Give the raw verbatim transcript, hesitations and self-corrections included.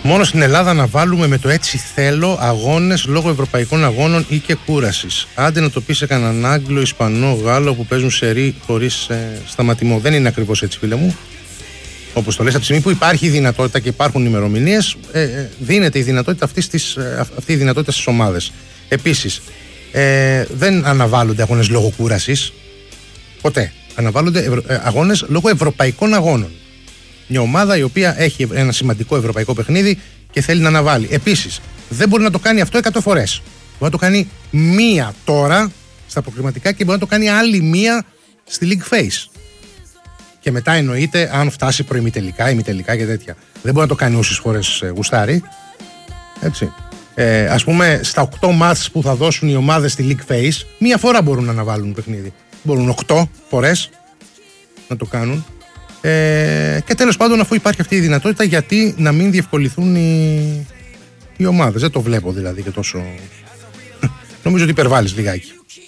Μόνο στην Ελλάδα να βάλουμε με το έτσι θέλω αγώνες λόγω ευρωπαϊκών αγώνων ή και κούρασης. Άντε να το πει σε κανέναν Άγγλο, Ισπανό, Γάλλο που παίζουν σερί χωρίς ε, σταματημό. Δεν είναι ακριβώς έτσι, φίλε μου. Όπως το λες, από τη στιγμή που υπάρχει η δυνατότητα και υπάρχουν ημερομηνίες, ε, ε, δίνεται η δυνατότητα αυτής της, ε, αυτή η δυνατότητα στις ομάδες. Επίσης, ε, δεν αναβάλλονται αγώνες λόγω κούρασης. Ποτέ. Αναβάλλονται ευρω, ε, αγώνες λόγω ευρωπαϊκών αγώνων. Μια ομάδα η οποία έχει ένα σημαντικό ευρωπαϊκό παιχνίδι και θέλει να αναβάλει. Επίσης, δεν μπορεί να το κάνει αυτό εκατό φορές. Μπορεί να το κάνει μία τώρα στα προκριματικά και μπορεί να το κάνει άλλη μία στη League Phase. Και μετά εννοείται αν φτάσει προημιτελικά, ημιτελικά και τέτοια. Δεν μπορεί να το κάνει όσες φορές ε, γουστάρει. Έτσι. Ε, ας πούμε, στα οκτώ μάτς που θα δώσουν οι ομάδες στη League Phase, μία φορά μπορούν να αναβάλουν παιχνίδι. Μπορούν οκτώ φορές να το κάνουν. Ε, και τέλος πάντων, αφού υπάρχει αυτή η δυνατότητα, γιατί να μην διευκολυθούν οι, οι ομάδες. Δεν το βλέπω δηλαδή και τόσο. Νομίζω ότι υπερβάλλεις λιγάκι.